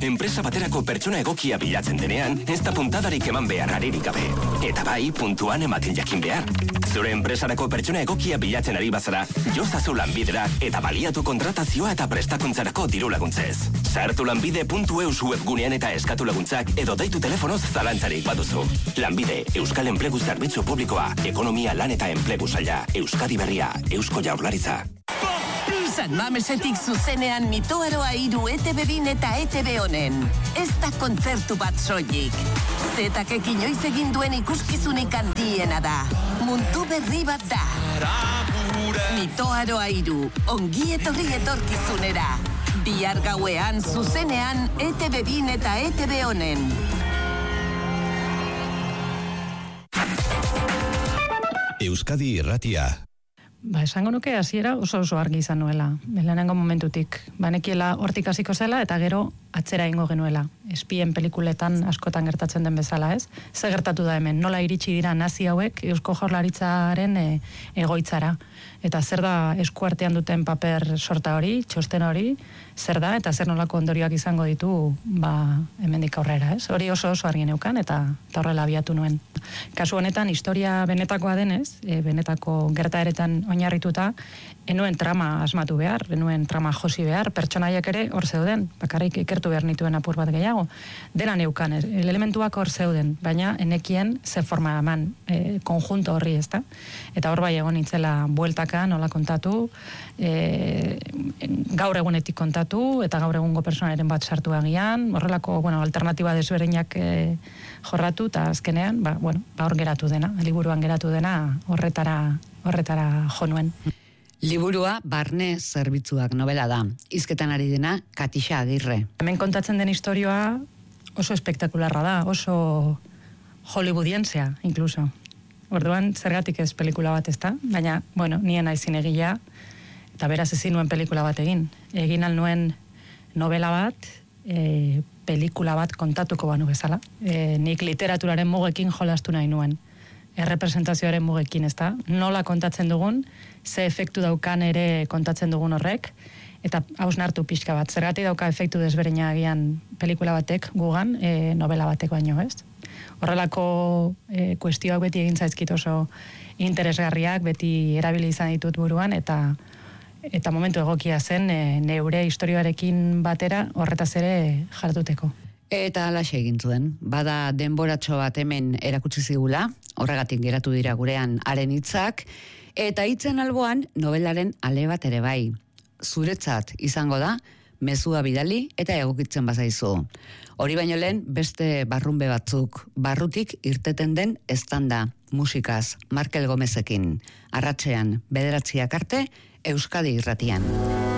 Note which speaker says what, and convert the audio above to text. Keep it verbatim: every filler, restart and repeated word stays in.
Speaker 1: enpresa baterako pertsona egokia bilatzen denean, ez da puntadarik eman behar aririk gabe. Eta bai, puntuan ematen jakin behar. Zure enpresarako pertsona egokia bilatzen ari bazara, jozazu Lanbidera eta baliatu kontratazioa eta prestakuntzarako diru laguntzez. Sartu lanbide puntu eus webgunean eta eskatu laguntzak edo deitu telefonoz zalantzarik baduzu. Lanbide, Euskal Enplegu Zerbitzu Publikoa, Ekonomia, Lan eta Enplegu Saila, Euskadi Berria, Eusko Jaurlaritza.
Speaker 2: San Mamesetik zuzenean Mitoaroa hiru E T B bin eta E T B honen. Ez da kontzertu bat soilik. Zetakek inoiz egin duen ikuskizunik handiena da. Mundu berri bat da. Mitoaroa hiru, ongi etorri etorkizunera. Bihar gauean zuzenean E T B bin eta E T B honen.
Speaker 3: Euskadi Irratia.
Speaker 4: Ba, esango nuke hasiera oso oso argi izan nuela. Lehenengo momentutik. Banekiela hortik hasiko zela eta gero atzera ingo genuela. Espien pelikuletan askotan gertatzen den bezala, ez? Ze gertatu da hemen? Nola iritsi dira nazi hauek Eusko Jaurlaritzaren e, egoitzara? Eta zer da eskuartean duten paper sorta hori, txosten hori, zer da eta zer nolako ondorioak izango ditu ba, hemendik aurrera, ez? Hori oso oso argi neukan eta, eta horrela abiatu nuen. Kasu honetan, historia benetakoa denez, e, benetako gertaeretan oinarrituta, enuen trama asmatu behar, enuen trama josi behar, pertsonaiak ere hor zeuden, bakarrik ikertu behar nituen apur bat gehiago. Dena neukan, elementuak hor zeuden, baina enekien ze forma eman e, konjunto horri, ezta? Eta hor bai egon nintzela bueltaka, nola kontatu, e, gaur egunetik kontatu, eta gaur egungo personaren bat sartu agian, horrelako, bueno, alternatiba desberdinak e, jorratu, eta azkenean, ba, bueno, ba hor geratu dena, liburuan geratu dena, horretara, horretara jo nuen.
Speaker 5: Liburua Barne Zerbitzuak novela da. Hizketan ari dena Katixa Agirre.
Speaker 4: Hemen kontatzen den historioa oso espektakularra da, oso hollywoodiensia, incluso. Orduan, zergatik ez pelikula bat ezta, baina, bueno, nien naizin egila, eta beraz ezin nuen pelikula bat egin. Egin al nuen novela bat, e, pelikula bat kontatuko banu bezala. E, nik literaturaren mugekin jolastu nahi nuen. Errepresentazioaren mugekin, ezta? Nola kontatzen dugun, ze efektu daukan ere kontatzen dugun horrek, eta hausnartu pixka bat. Zergatik dauka efektu desberdina agian pelikula batek gugan, e, novela batek baino, ez? Horrelako e, kuestioak beti egin zaizkit oso interesgarriak, beti erabili izan ditut buruan, eta eta momentu egokia zen e, neure historiarekin batera horretaz ere jarduteko.
Speaker 5: Eta alaxe egin zuen. Bada denboratxo bat hemen erakutsi zigula, horregatik geratu dira gurean haren hitzak, eta hitzen alboan novelaren ale bat ere bai. Zuretzat izango da, mezua bidali eta egokitzen bazaizu. Hori baino lehen beste barrunbe batzuk, barrutik irteten den eztanda, musikaz, Markel Gomezekin. Arratsean, bederatziak arte, Euskadi Irratian.